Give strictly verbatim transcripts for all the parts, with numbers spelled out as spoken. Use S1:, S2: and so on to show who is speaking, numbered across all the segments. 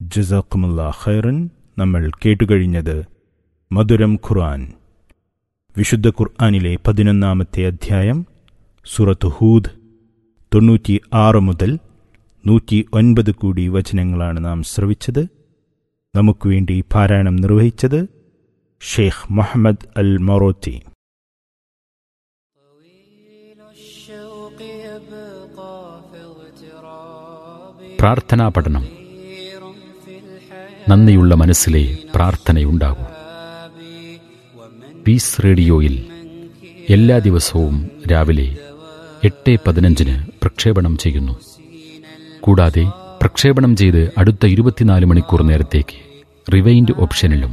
S1: ജസാക്കുമുല്ലാഹ് ഖൈറൻ. നമ്മൾ കേട്ടുകഴിഞ്ഞത് മധുരം ഖുർആൻ. വിശുദ്ധ ഖുർആനിലെ പതിനൊന്നാമത്തെ അധ്യായം സൂറത്ത് ഹൂദ് തൊണ്ണൂറ്റി ആറ് മുതൽ നൂറ്റി ഒൻപത് കൂടി വചനങ്ങളാണ് നാം ശ്രവിച്ചത്. നമുക്ക് വേണ്ടി പാരായണം നിർവഹിച്ചത് ഷെയ്ഖ് മുഹമ്മദ് അൽ മറോത്തി.
S2: പ്രാർത്ഥനാ പഠനം. നന്ദിയുള്ള മനസ്സിലെ പ്രാർത്ഥനയുണ്ടാകൂ. പീസ് റേഡിയോയിൽ എല്ലാ ദിവസവും രാവിലെ എട്ട് പതിനഞ്ചിന് പ്രക്ഷേപണം ചെയ്യുന്നു. കൂടാതെ പ്രക്ഷേപണം ചെയ്ത് അടുത്ത ഇരുപത്തിനാല് മണിക്കൂർ നേരത്തേക്ക് റിവൈൻഡ് ഓപ്ഷനിലും.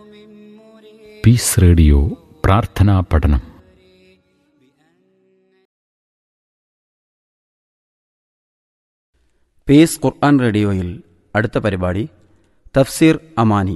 S2: പീസ് റേഡിയോ പ്രാർത്ഥനാ പഠനം.
S3: പീസ് ഖുർആൻ റേഡിയോയിൽ അടുത്ത പരിപാടി തഫ്സീർ അമാനി.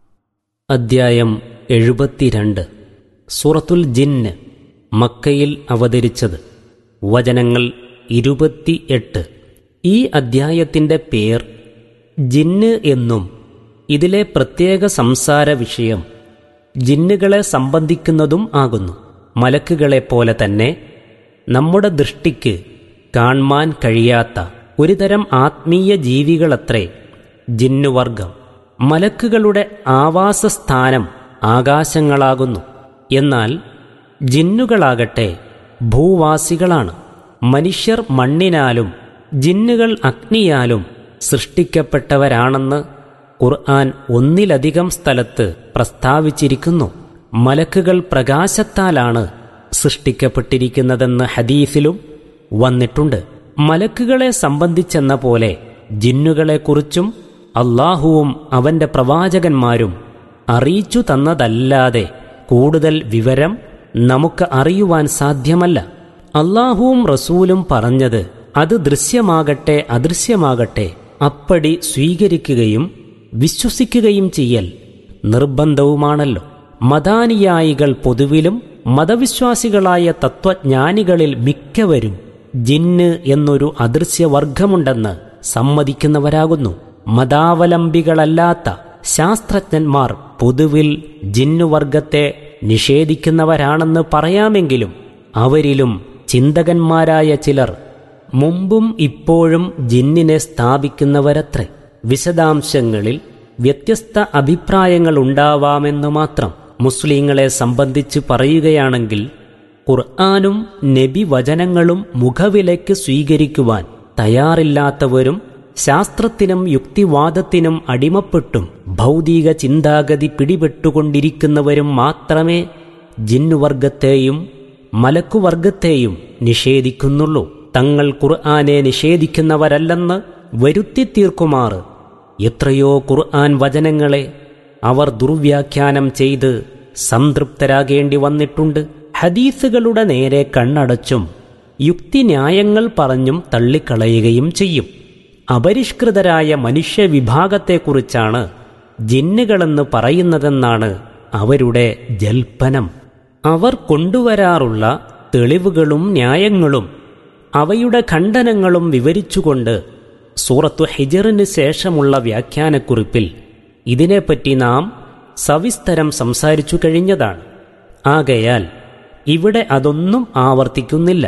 S4: അദ്ധ്യായം എഴുപത്തിരണ്ട്. സൂറത്തുൽ ജിന്ന്. മക്കയിൽ അവതരിച്ചത്. വചനങ്ങൾ ഇരുപത്തിയെട്ട്. ഈ അദ്ധ്യായത്തിൻ്റെ പേർ ജിന്ന് എന്നും ഇതിലെ പ്രത്യേക സംസാര വിഷയം ജിന്നുകളെ സംബന്ധിക്കുന്നതും ആകുന്നു. മലക്കുകളെപ്പോലെ തന്നെ നമ്മുടെ ദൃഷ്ടിക്ക് കാണാൻ കഴിയാത്ത ഒരുതരം ആത്മീയ ജീവികളത്രേ ജിന്നുവർഗം. മലക്കുകളുടെ ആവാസസ്ഥാനം ആകാശങ്ങളാകുന്നു. എന്നാൽ ജിന്നുകളാകട്ടെ ഭൂവാസികളാണ്. മനുഷ്യർ മണ്ണിനാലും ജിന്നുകൾ അഗ്നിയാലും സൃഷ്ടിക്കപ്പെട്ടവരാണെന്ന് ഖുർആൻ ഒന്നിലധികം സ്ഥലത്ത് പ്രസ്താവിച്ചിരിക്കുന്നു. മലക്കുകൾ പ്രകാശത്താലാണ് സൃഷ്ടിക്കപ്പെട്ടിരിക്കുന്നതെന്ന് ഹദീസിലും വന്നിട്ടുണ്ട്. മലക്കുകളെ സംബന്ധിച്ചെന്ന പോലെ ജിന്നുകളെക്കുറിച്ചും അല്ലാഹുവും അവന്റെ പ്രവാചകന്മാരും അറിയിച്ചു തന്നതല്ലാതെ കൂടുതൽ വിവരം നമുക്ക് അറിയുവാൻ സാധ്യമല്ല. അല്ലാഹുവും റസൂലും പറഞ്ഞത് അത് ദൃശ്യമാകട്ടെ അദൃശ്യമാകട്ടെ അപ്പടി സ്വീകരിക്കുകയും വിശ്വസിക്കുകയും ചെയ്യൽ നിർബന്ധവുമാണല്ലോ. മതാനുയായികൾ പൊതുവിലും മതവിശ്വാസികളായ തത്വജ്ഞാനികളിൽ മിക്കവരും ജിന്ന് എന്നൊരു അദൃശ്യവർഗമുണ്ടെന്ന് സമ്മതിക്കുന്നവരാകുന്നു. മതാവലംബികളല്ലാത്ത ശാസ്ത്രജ്ഞന്മാർ പൊതുവിൽ ജിന്നുവർഗത്തെ നിഷേധിക്കുന്നവരാണെന്ന് പറയാമെങ്കിലും അവരിലും ചിന്തകന്മാരായ ചിലർ മുമ്പും ഇപ്പോഴും ജിന്നിനെ സ്ഥാപിക്കുന്നവരത്രേ. വിശദാംശങ്ങളിൽ വ്യത്യസ്ത അഭിപ്രായങ്ങൾ ഉണ്ടാവാമെന്നു മാത്രം. മുസ്ലിങ്ങളെ സംബന്ധിച്ച് പറയുകയാണെങ്കിൽ ഖുർആനും നബി വചനങ്ങളും മുഖവിലയ്ക്ക് സ്വീകരിക്കുവാൻ തയ്യാറില്ലാത്തവരും ശാസ്ത്രത്തിനും യുക്തിവാദത്തിനും അടിമപ്പെട്ടും ഭൗതിക ചിന്താഗതി പിടിപെട്ടുകൊണ്ടിരിക്കുന്നവരും മാത്രമേ ജിന്നുവർഗത്തെയും മലക്കുവർഗത്തെയും നിഷേധിക്കുന്നുള്ളൂ. തങ്ങൾ ഖുർആനെ നിഷേധിക്കുന്നവരല്ലെന്ന് വരുത്തിത്തീർക്കുമാറ് എത്രയോ ഖുർആൻ വചനങ്ങളെ അവർ ദുർവ്യാഖ്യാനം ചെയ്ത് സംതൃപ്തരാകേണ്ടി വന്നിട്ടുണ്ട്. ഹദീസുകളുടെ നേരെ കണ്ണടച്ചും യുക്തിന്യായങ്ങൾ പറഞ്ഞും തള്ളിക്കളയുകയും ചെയ്യും. അപരിഷ്കൃതരായ മനുഷ്യവിഭാഗത്തെക്കുറിച്ചാണ് ജിന്നുകളെന്ന് പറയുന്നതെന്നാണ് അവരുടെ ജൽപ്പനം. അവർ കൊണ്ടുവരാറുള്ള തെളിവുകളും ന്യായങ്ങളും അവയുടെ ഖണ്ഡനങ്ങളും വിവരിച്ചുകൊണ്ട് സൂറത്തു ഹിജറിന് ശേഷമുള്ള വ്യാഖ്യാനക്കുറിപ്പിൽ ഇതിനെപ്പറ്റി നാം സവിസ്തരം സംസാരിച്ചു കഴിഞ്ഞതാണ്. ആകയാൽ ഇവിടെ അതൊന്നും ആവർത്തിക്കുന്നില്ല.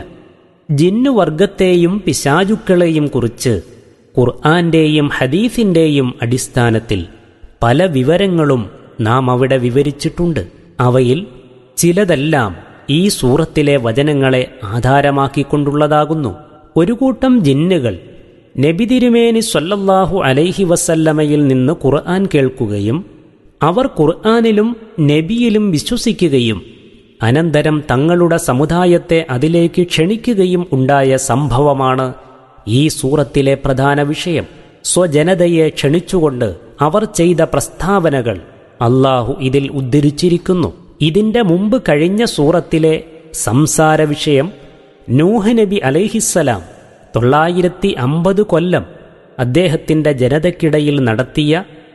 S4: ജിന്നുവർഗത്തെയും പിശാചുക്കളെയും കുറിച്ച് ഖുർആന്റെയും ഹദീസിന്റെയും അടിസ്ഥാനത്തിൽ പല വിവരങ്ങളും നാം അവിടെ വിവരിച്ചിട്ടുണ്ട്. അവയിൽ ചിലതെല്ലാം ഈ സൂറത്തിലെ വചനങ്ങളെ ആധാരമാക്കിക്കൊണ്ടുള്ളതാകുന്നു. ഒരു കൂട്ടം ജിന്നുകൾ നബി തിരുമേനി സ്വല്ലല്ലാഹു അലൈഹി വസല്ലമയിൽ നിന്ന് ഖുർആൻ കേൾക്കുകയും അവർ ഖുർആനിലും നബിയിലും വിശ്വസിക്കുകയും അനന്തരം തങ്ങളുടെ സമുദായത്തെ അതിലേക്ക് ക്ഷണിക്കുകയും ഉണ്ടായ സംഭവമാണ് ഈ സൂറത്തിലെ പ്രധാന വിഷയം. സ്വജനതയെ ക്ഷണിച്ചുകൊണ്ട് അവർ ചെയ്ത പ്രസ്താവനകൾ അല്ലാഹു ഇതിൽ ഉദ്ധരിച്ചിരിക്കുന്നു. ഇതിന്റെ മുമ്പ് കഴിഞ്ഞ സൂറത്തിലെ സംസാര വിഷയം നൂഹ് നബി അലൈഹിസ്സലാം തൊള്ളായിരത്തി അമ്പത് കൊല്ലം അദ്ദേഹത്തിന്റെ ജനതയ്ക്കിടയിൽ നടത്തിയ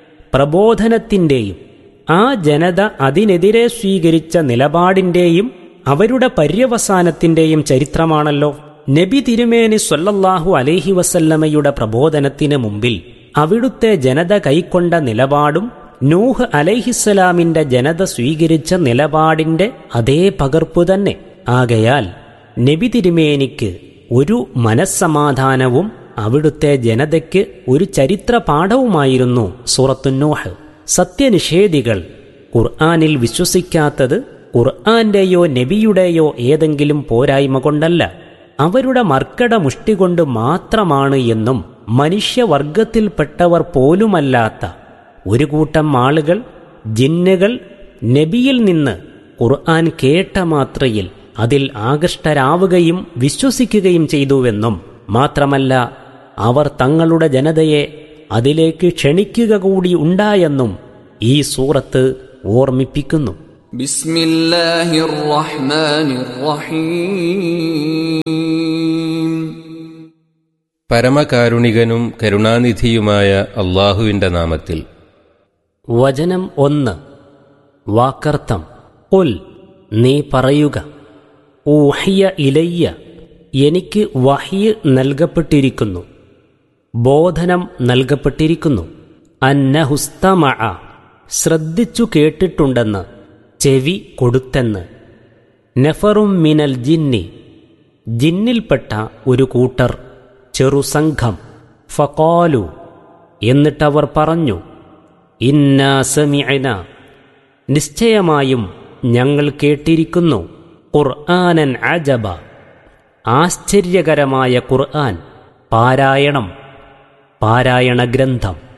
S4: പ്രബോധനത്തിൻ്റെയും ആ ജനത അതിനെതിരെ സ്വീകരിച്ച നിലപാടിൻ്റെയും അവരുടെ പര്യവസാനത്തിൻ്റെയും ചരിത്രമാണല്ലോ. നബി തിരുമേനി സ്വല്ലല്ലാഹു അലൈഹി വസല്ലമയുടെ പ്രബോധനത്തിന് മുമ്പിൽ അവിടുത്തെ ജനത കൈക്കൊണ്ട നിലപാടും നൂഹ് അലൈഹിസ്സലാമിന്റെ ജനത സ്വീകരിച്ച നിലപാടിന്റെ അതേ പകർപ്പു തന്നെ. ആകയാൽ നബി തിരുമേനിക്ക് ഒരു മനസ്സമാധാനവും അവിടുത്തെ ജനതയ്ക്ക് ഒരു ചരിത്ര പാഠവുമായിരുന്നു സൂറത്തു നൂഹ്. സത്യനിഷേധികൾ ഖുർആനിൽ വിശ്വസിക്കാത്തത് ഖുർആന്റെയോ നബിയുടെയോ ഏതെങ്കിലും പോരായ്മ കൊണ്ടല്ല, അവരുടെ മർക്കട മുഷ്ടി കൊണ്ട് മാത്രമാണ് എന്നും മനുഷ്യവർഗത്തിൽപ്പെട്ടവർ പോലുമല്ലാത്ത ഒരു കൂട്ടം ആളുകൾ, ജിന്നുകൾ, നബിയിൽ നിന്ന് ഖുർആൻ കേട്ട മാത്രയിൽ അതിൽ ആകൃഷ്ടരാവുകയും വിശ്വസിക്കുകയും ചെയ്തുവെന്നും മാത്രമല്ല അവർ തങ്ങളുടെ ജനതയെ അതിലേക്ക് ക്ഷണിക്കുക കൂടി ഉണ്ടായെന്നും ഈ സൂറത്ത് ഓർമ്മിപ്പിക്കുന്നു.
S5: ബിസ്മില്ലാഹിർ റഹ്മാനിർ റഹീം.
S6: പരമകാരുണികനും കരുണാനിധിയുമായ അല്ലാഹുവിന്റെ നാമത്തിൽ.
S4: വചനം ഒന്ന്. വാക്കർത്ഥം. ഖുൽ, നീ പറയുക, ഊഹിയ ഇലയ്യ, എനിക്ക് വഹ്യ് നൽകപ്പെട്ടിരിക്കുന്നു, ബോധനം നൽകപ്പെട്ടിരിക്കുന്നു, അന്നഹുസ്തമഅ, ശ്രദ്ധിച്ചു കേട്ടിട്ടുണ്ടെന്ന്, ചെവി കൊടുത്തെന്ന്, നഫറും മിനൽ ജിന്നി, ജിന്നിൽപ്പെട്ട ഒരു കൂട്ടർ, ചെറുസംഘം, ഫഖാലു, എന്നിട്ടവർ പറഞ്ഞു, ഇന്നാ സമിഅന, നിശ്ചയമായും ഞങ്ങൾ കേട്ടിരിക്കുന്നു, ഖുർആനൻ അജബ, ആശ്ചര്യകരമായ ഖുർആൻ, പാരായണം, പാരായണ ഗ്രന്ഥം.